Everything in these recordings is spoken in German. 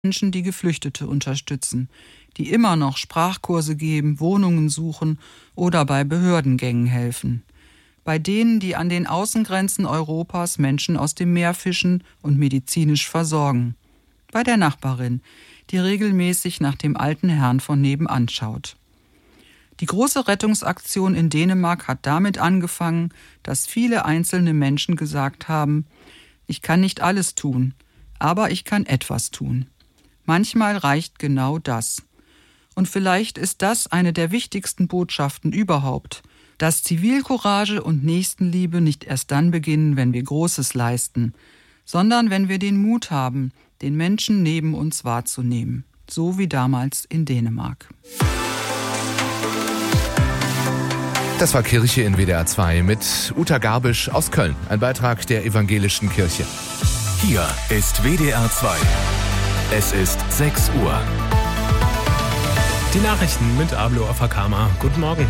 Menschen, die Geflüchtete unterstützen, die immer noch Sprachkurse geben, Wohnungen suchen oder bei Behördengängen helfen. Bei denen, die an den Außengrenzen Europas Menschen aus dem Meer fischen und medizinisch versorgen. Bei der Nachbarin, die regelmäßig nach dem alten Herrn von nebenan schaut. Die große Rettungsaktion in Dänemark hat damit angefangen, dass viele einzelne Menschen gesagt haben: Ich kann nicht alles tun, aber ich kann etwas tun. Manchmal reicht genau das. Und vielleicht ist das eine der wichtigsten Botschaften überhaupt, dass Zivilcourage und Nächstenliebe nicht erst dann beginnen, wenn wir Großes leisten, sondern wenn wir den Mut haben, den Menschen neben uns wahrzunehmen, so wie damals in Dänemark. Das war Kirche in WDR 2 mit Uta Garbisch aus Köln, ein Beitrag der Evangelischen Kirche. Hier ist WDR 2. Es ist 6 Uhr. Die Nachrichten mit Ablo Afakama. Guten Morgen.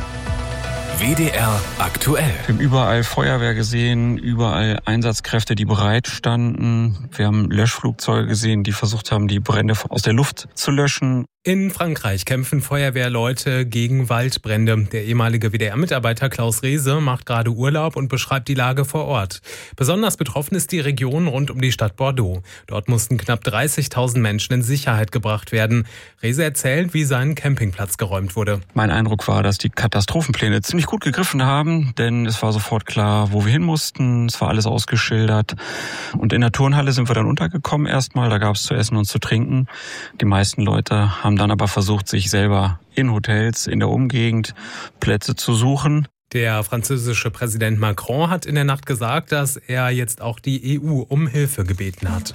WDR aktuell. Wir haben überall Feuerwehr gesehen, überall Einsatzkräfte, die bereit standen. Wir haben Löschflugzeuge gesehen, die versucht haben, die Brände aus der Luft zu löschen. In Frankreich kämpfen Feuerwehrleute gegen Waldbrände. Der ehemalige WDR-Mitarbeiter Klaus Rehse macht gerade Urlaub und beschreibt die Lage vor Ort. Besonders betroffen ist die Region rund um die Stadt Bordeaux. Dort mussten knapp 30.000 Menschen in Sicherheit gebracht werden. Rehse erzählt, wie sein Campingplatz geräumt wurde. Mein Eindruck war, dass die Katastrophenpläne ziemlich gut gegriffen haben, denn es war sofort klar, wo wir hin mussten. Es war alles ausgeschildert. Und in der Turnhalle sind wir dann untergekommen erstmal. Da gab es zu essen und zu trinken. Die meisten Leute haben dann aber versucht, sich selber in Hotels in der Umgegend Plätze zu suchen. Der französische Präsident Macron hat in der Nacht gesagt, dass er jetzt auch die EU um Hilfe gebeten hat.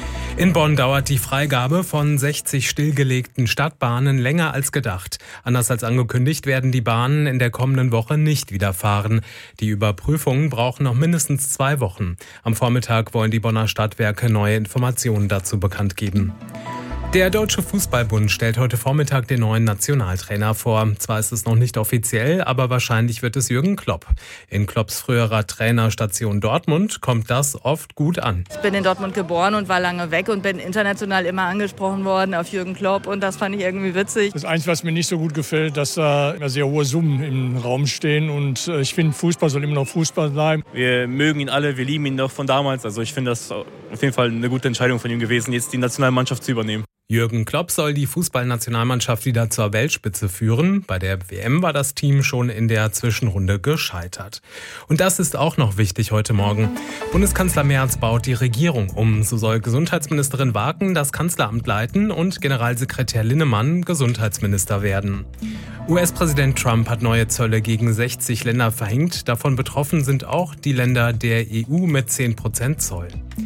In Bonn dauert die Freigabe von 60 stillgelegten Stadtbahnen länger als gedacht. Anders als angekündigt werden die Bahnen in der kommenden Woche nicht wieder fahren. Die Überprüfungen brauchen noch mindestens 2 Wochen. Am Vormittag wollen die Bonner Stadtwerke neue Informationen dazu bekannt geben. Der Deutsche Fußballbund stellt heute Vormittag den neuen Nationaltrainer vor. Zwar ist es noch nicht offiziell, aber wahrscheinlich wird es Jürgen Klopp. In Klopps früherer Trainerstation Dortmund kommt das oft gut an. Ich bin in Dortmund geboren und war lange weg und bin international immer angesprochen worden auf Jürgen Klopp und das fand ich irgendwie witzig. Das Einzige, was mir nicht so gut gefällt, dass da immer sehr hohe Summen im Raum stehen und ich finde, Fußball soll immer noch Fußball bleiben. Wir mögen ihn alle, wir lieben ihn noch von damals. Also ich finde das auf jeden Fall eine gute Entscheidung von ihm gewesen, jetzt die Nationalmannschaft zu übernehmen. Jürgen Klopp soll die Fußballnationalmannschaft wieder zur Weltspitze führen. Bei der WM war das Team schon in der Zwischenrunde gescheitert. Und das ist auch noch wichtig heute Morgen. Bundeskanzler Merz baut die Regierung um. So soll Gesundheitsministerin Waken das Kanzleramt leiten und Generalsekretär Linnemann Gesundheitsminister werden. US-Präsident Trump hat neue Zölle gegen 60 Länder verhängt. Davon betroffen sind auch die Länder der EU mit 10% Zoll.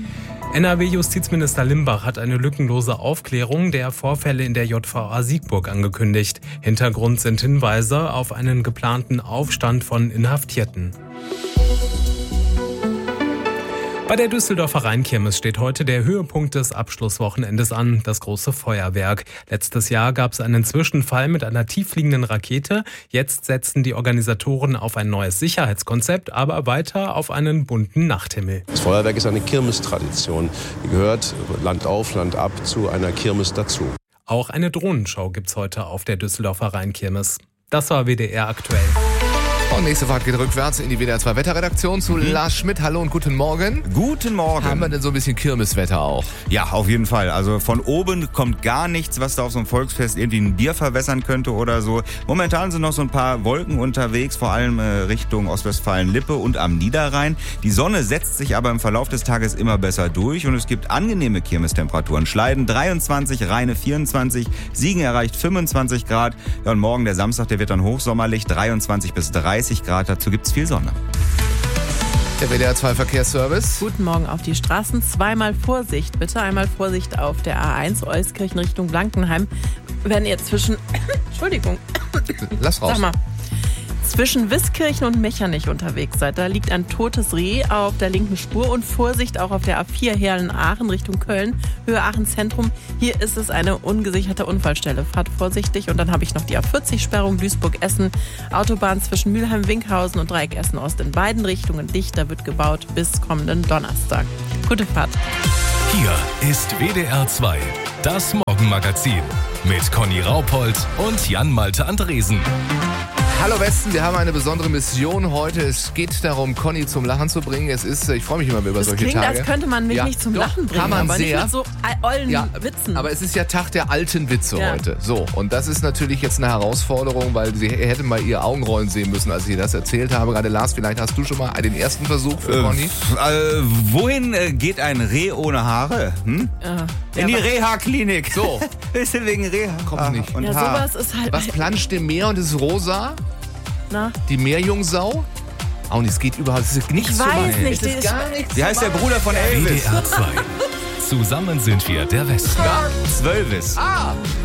NRW-Justizminister Limbach hat eine lückenlose Aufklärung der Vorfälle in der JVA Siegburg angekündigt. Hintergrund sind Hinweise auf einen geplanten Aufstand von Inhaftierten. Bei der Düsseldorfer Rheinkirmes steht heute der Höhepunkt des Abschlusswochenendes an, das große Feuerwerk. Letztes Jahr gab es einen Zwischenfall mit einer tieffliegenden Rakete. Jetzt setzen die Organisatoren auf ein neues Sicherheitskonzept, aber weiter auf einen bunten Nachthimmel. Das Feuerwerk ist eine Kirmestradition. Die gehört Land auf, Land ab zu einer Kirmes dazu. Auch eine Drohnenschau gibt's heute auf der Düsseldorfer Rheinkirmes. Das war WDR aktuell. Und nächste Fahrt geht rückwärts in die WDR 2 Wetterredaktion zu Lars Schmidt. Hallo und guten Morgen. Guten Morgen. Haben wir denn so ein bisschen Kirmeswetter auch? Ja, auf jeden Fall. Also von oben kommt gar nichts, was da auf so einem Volksfest irgendwie ein Bier verwässern könnte oder so. Momentan sind noch so ein paar Wolken unterwegs, vor allem Richtung Ostwestfalen-Lippe und am Niederrhein. Die Sonne setzt sich aber im Verlauf des Tages immer besser durch und es gibt angenehme Kirmestemperaturen. Schleiden 23, Rheine 24, Siegen erreicht 25 Grad. Ja, und morgen der Samstag, der wird dann hochsommerlich, 23 bis 30 Grad, dazu gibt's viel Sonne. Der WDR 2 Verkehrsservice. Guten Morgen auf die Straßen. Zweimal Vorsicht, bitte. Einmal Vorsicht auf der A1 Euskirchen Richtung Blankenheim. Wenn ihr Entschuldigung. Lass raus. Sag mal. Zwischen Wiskirchen und Mechernich unterwegs seid, da liegt ein totes Reh auf der linken Spur und Vorsicht auch auf der A4 Herlen-Aachen Richtung Köln, Höhe Aachen Zentrum. Hier ist es eine ungesicherte Unfallstelle. Fahrt vorsichtig und dann habe ich noch die A40-Sperrung Duisburg-Essen, Autobahn zwischen Mülheim-Winkhausen und Dreieck Essen-Ost in beiden Richtungen dicht. Da wird gebaut bis kommenden Donnerstag. Gute Fahrt. Hier ist WDR 2, das Morgenmagazin mit Conny Raupold und Jan-Malte Andresen. Hallo Westen, wir haben eine besondere Mission heute. Es geht darum, Conny zum Lachen zu bringen. Ich freue mich immer über solche Tage. Klingt, als könnte man mich nicht zum Lachen bringen, kann man aber sehr. nicht mit so ollen Witzen. Aber es ist ja Tag der alten Witze heute. So, und das ist natürlich jetzt eine Herausforderung, weil Sie hätten mal Ihr Augenrollen sehen müssen, als ich das erzählt habe. Gerade Lars, vielleicht hast du schon mal den ersten Versuch für Conny? Wohin geht ein Reh ohne Haare? In die Reha-Klinik. So. Ist wegen Reha. Kommt nicht. Und sowas ist halt... Was planscht im Meer und ist rosa? Na? Die Meerjungsau? Auch nicht, es geht überhaupt, es ist nichts ich zu machen. weiß nicht, es ist gar nichts. Wie heißt der Bruder von Elvis? WDR 2. Zusammen sind wir der Westen. Zwölvis.